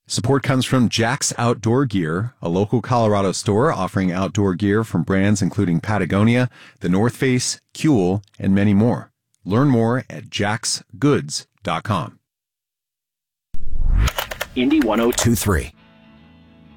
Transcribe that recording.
Support comes from Jack's Outdoor Gear, a local Colorado store offering outdoor gear from brands including Patagonia, The North Face, Kuhl, and many more. Learn more at jacksgoods.com. Indy 1023.